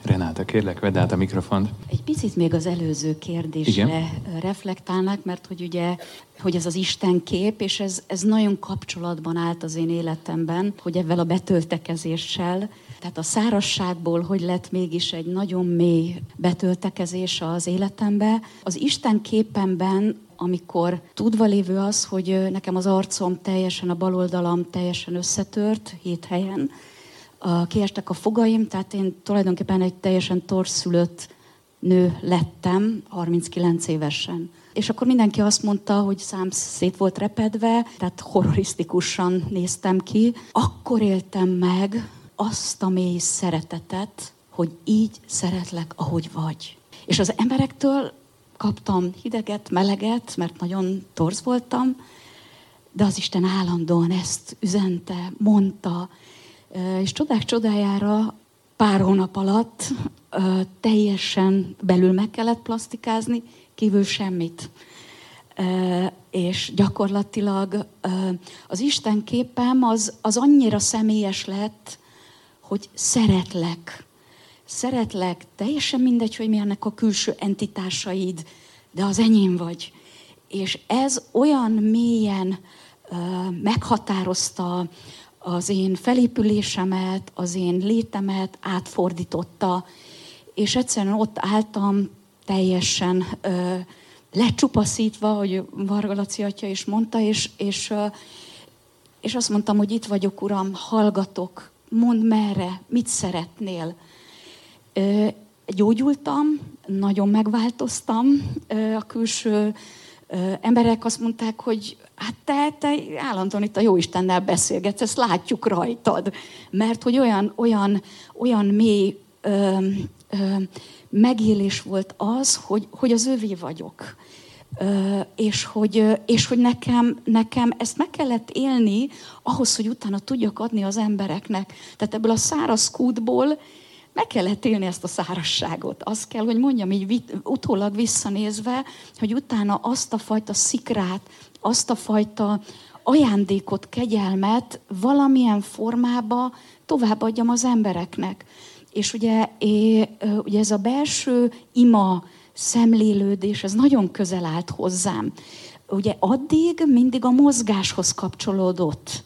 Renáta, kérlek, vedd át a mikrofont. Egy picit még az előző kérdésre reflektálnak, mert hogy ugye, hogy ez az Isten kép, és ez nagyon kapcsolatban állt az én életemben, hogy ebben a betöltekezéssel, tehát a szárazságból, hogy lett mégis egy nagyon mély betöltekezés az életembe. Az Isten képemben, amikor tudva lévő az, hogy nekem az arcom teljesen, a bal oldalam teljesen összetört 7 helyen, kiestek a fogaim, tehát én tulajdonképpen egy teljesen torszülött nő lettem 39 évesen. És akkor mindenki azt mondta, hogy szám szét volt repedve, tehát horrorisztikusan néztem ki. Akkor éltem meg azt a mély szeretetet, hogy így szeretlek, ahogy vagy. És az emberektől kaptam hideget, meleget, mert nagyon torz voltam, de az Isten állandóan ezt üzente, mondta, és csodák csodájára pár hónap alatt teljesen belül meg kellett plasztikázni, kívül semmit. És gyakorlatilag az Isten képem az annyira személyes lett, hogy szeretlek. Szeretlek, teljesen mindegy, hogy milyennek a külső entitásaid, de az enyém vagy. És ez olyan mélyen meghatározta az én felépülésemet, az én létemet, átfordította, és egyszerűen ott álltam teljesen lecsupaszítva, hogy Varga Laci atya is mondta, és azt mondtam, hogy itt vagyok, Uram, hallgatok, mondd merre, mit szeretnél. Gyógyultam, nagyon megváltoztam, a külső emberek azt mondták, hogy hát te állandóan itt a Jóistennel beszélgetsz, ezt látjuk rajtad. Mert hogy olyan mély megélés volt az, hogy az övé vagyok. És hogy nekem ezt meg kellett élni ahhoz, hogy utána tudjak adni az embereknek. Tehát ebből a száraz kútból meg kellett élni ezt a szárazságot. Azt kell, hogy mondjam, így utólag visszanézve, hogy utána azt a fajta szikrát, azt a fajta ajándékot, kegyelmet valamilyen formába továbbadjam az embereknek. És ugye ez a belső ima, szemlélődés, ez nagyon közel állt hozzám. Ugye addig mindig a mozgáshoz kapcsolódott.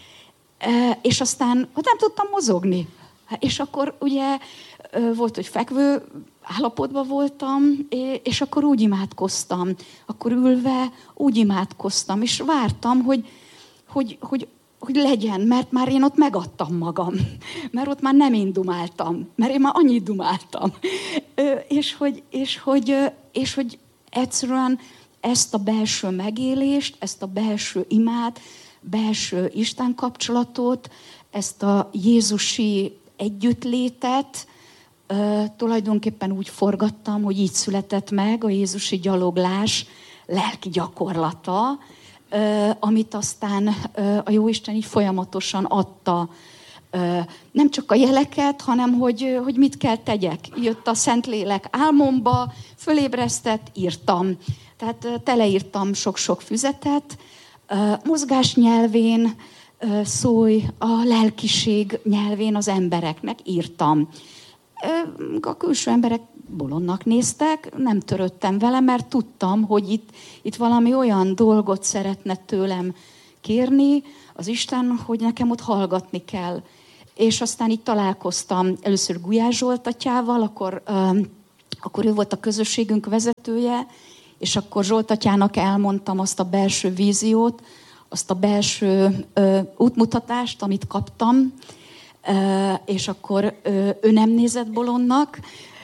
És aztán nem tudtam mozogni. És akkor ugye volt, hogy fekvő állapotban voltam, és akkor úgy imádkoztam. Akkor ülve úgy imádkoztam, és vártam, hogy legyen, mert már én ott megadtam magam. Mert ott már nem én dumáltam, mert én már annyit dumáltam. És hogy egyszerűen ezt a belső megélést, ezt a belső imát, belső Isten kapcsolatot, ezt a jézusi együttlétet tulajdonképpen úgy forgattam, hogy így született meg a jézusi gyaloglás lelki gyakorlata, amit aztán a Jóisten így folyamatosan adta. Nem csak a jeleket, hanem hogy mit kell tegyek. Jött a Szentlélek álmomba, fölébresztett, írtam. Tehát teleírtam sok-sok füzetet, mozgás nyelvén, szólj a lelkiség nyelvén az embereknek, írtam. A külső emberek bolondnak néztek, nem törődtem vele, mert tudtam, hogy itt valami olyan dolgot szeretne tőlem kérni az Isten, hogy nekem ott hallgatni kell. És aztán itt találkoztam először Gulyás Zsolt atyával, akkor ő volt a közösségünk vezetője, és akkor Zsolt atyának elmondtam azt a belső víziót, azt a belső útmutatást, amit kaptam, és akkor ő nem nézett bolondnak,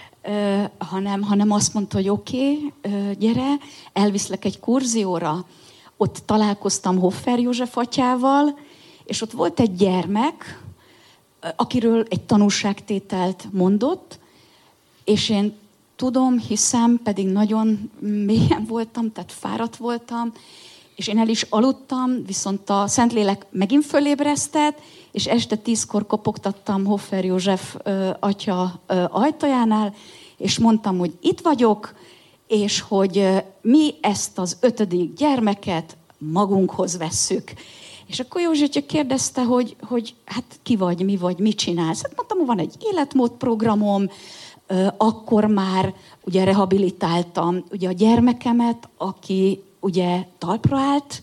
hanem azt mondta, hogy oké, gyere, elviszlek egy kurzióra. Ott találkoztam Hoffer József atyával, és ott volt egy gyermek, akiről egy tanúságtételt mondott, és én tudom, hiszem, pedig nagyon mélyen voltam, tehát fáradt voltam, és én el is aludtam, viszont a Szentlélek megint fölébresztett, és este 10-kor kopogtattam Hoffer József atya ajtajánál, és mondtam, hogy itt vagyok, és hogy mi ezt az 5. gyermeket magunkhoz vesszük. És akkor Józsi atya kérdezte, hogy hát ki vagy, mi vagy, mit csinálsz? Hát mondtam, hogy van egy életmódprogramom, Akkor már ugye rehabilitáltam ugye a gyermekemet, aki ugye talpra állt,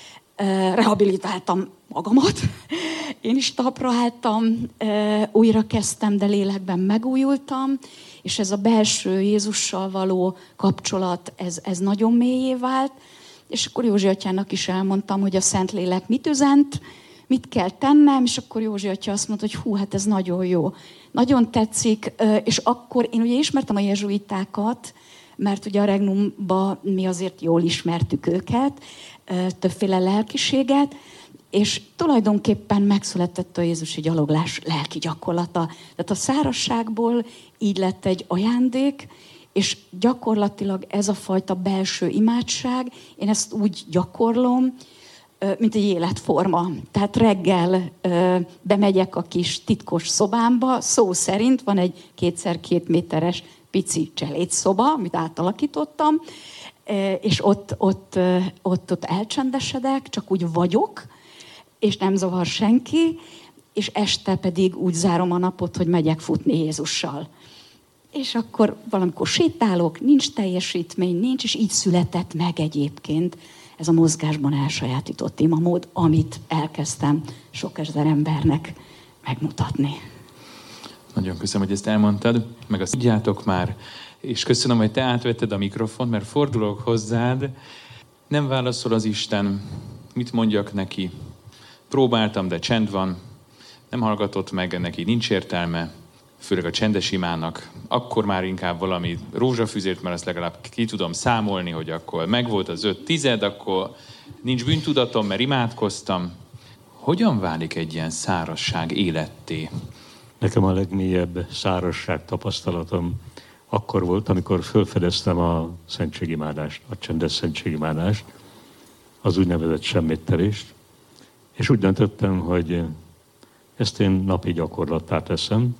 rehabilitáltam magamat, én is talpra álltam, újra kezdtem, de lélekben megújultam, és ez a belső Jézussal való kapcsolat, ez nagyon mélyé vált, és akkor Józsi atyának is elmondtam, hogy a Szentlélek mit üzent, mit kell tennem, és akkor Józsi atya azt mondta, hogy hú, hát ez nagyon jó. Nagyon tetszik, és akkor én ugye ismertem a jezsuitákat, mert ugye a Regnumban mi azért jól ismertük őket, többféle lelkiséget, és tulajdonképpen megszületett a Jézusi gyaloglás lelki gyakorlata. Tehát a szárazságból így lett egy ajándék, és gyakorlatilag ez a fajta belső imádság, én ezt úgy gyakorlom, mint egy életforma. Tehát reggel bemegyek a kis titkos szobámba, szó szerint van egy 2x2 méteres pici cselédszoba, amit átalakítottam, és ott elcsendesedek, csak úgy vagyok, és nem zavar senki, és este pedig úgy zárom a napot, hogy megyek futni Jézussal. És akkor valamikor sétálok, nincs teljesítmény, nincs, és így született meg egyébként ez a mozgásban elsajátított imamód, amit elkezdtem sok ezer embernek megmutatni. Nagyon köszönöm, hogy ezt elmondtad, meg azt tudjátok már, és köszönöm, hogy te átvetted a mikrofont, mert fordulok hozzád, nem válaszol az Isten, mit mondjak neki? Próbáltam, de csend van, nem hallgatott meg, neki nincs értelme, főleg a csendes imának, akkor már inkább valami rózsafüzért, mert azt legalább ki tudom számolni, hogy akkor megvolt az 5/10, akkor nincs bűntudatom, mert imádkoztam. Hogyan válik egy ilyen szárazság életté? Nekem a legmélyebb szárazság tapasztalatom akkor volt, amikor felfedeztem a szentségimádást, a csendes szentségimádást, az úgynevezett semmittelést, és úgy döntöttem, hogy ezt én napi gyakorlattá teszem,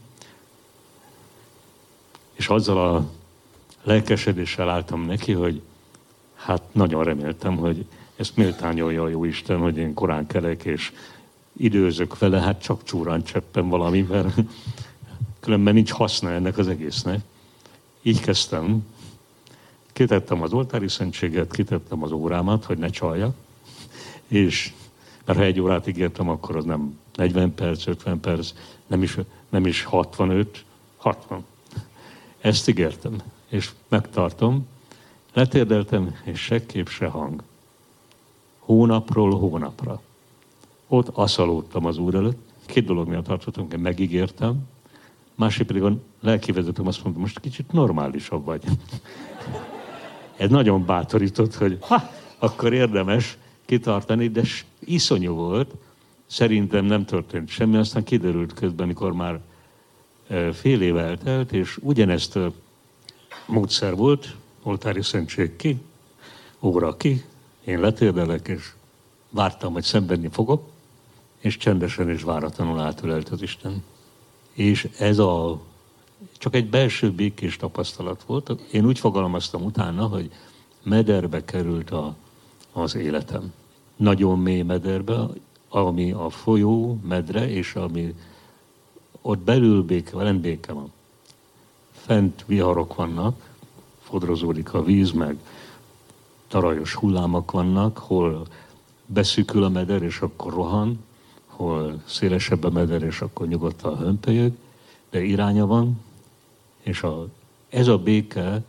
és azzal a lelkesedéssel álltam neki, hogy hát nagyon reméltem, hogy ezt méltányolja a Jóisten, hogy én korán kelek, és időzök vele, hát csak csúrán cseppem valami, mert különben nincs haszna ennek az egésznek. Így kezdtem. Kitettem az oltári szentséget, kitettem az órámat, hogy ne csaljak, és mert ha 1 órát ígértem, akkor az nem 40 perc, 50 perc, nem is 65, 60. Ezt ígértem, és megtartom. Letérdeltem, és se kép, se hang. Hónapról hónapra. Ott aszalódtam az Úr előtt. 2 dolog miatt tartottam, hogy megígértem. Másik pedig a lelkivezetőm azt mondta, most kicsit normálisabb vagy. Ez nagyon bátorított, hogy akkor érdemes kitartani, de iszonyú volt. Szerintem nem történt semmi, aztán kiderült közben, mikor már fél év eltelt, és ugyanezt a módszer volt, oltári szentség ki, óra ki, én letérdelek, és vártam, hogy szenvedni fogok, és csendesen és váratlanul átölelt az Isten. És ez csak egy belső békés tapasztalat volt. Én úgy fogalmaztam utána, hogy mederbe került az életem. Nagyon mély mederbe, ami a folyó medre, és ami ott belül nem béke van. Fent viharok vannak, fodrozódik a víz, meg tarajos hullámok vannak, hol beszűkül a meder, és akkor rohan, hol szélesebb a meder, és akkor nyugodtan hömpölyög, de iránya van, és ez a béke